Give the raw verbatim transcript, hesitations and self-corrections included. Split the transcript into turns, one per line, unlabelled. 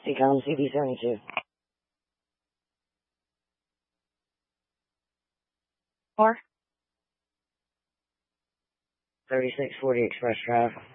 T-Com C B seventy-two.
Four.
thirty-six forty Express Drive.